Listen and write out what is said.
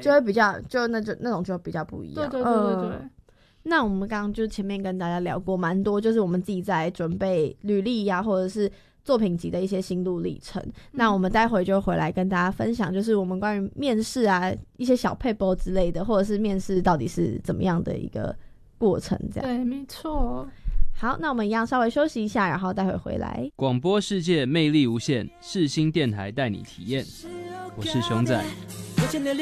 就会比较那种就比较不一样。 对。那我们刚刚就前面跟大家聊过蛮多，就是我们自己在准备履历呀，或者是作品集的一些心路历程。那我们待会就回来跟大家分享，就是我们关于面试啊一些小撇步之类的，或者是面试到底是怎么样的一个过程这样。 对，没错。 好，那我们一样稍微休息一下，然后待会回来。 广播世界魅力无限，世新电台带你体验。我是熊仔。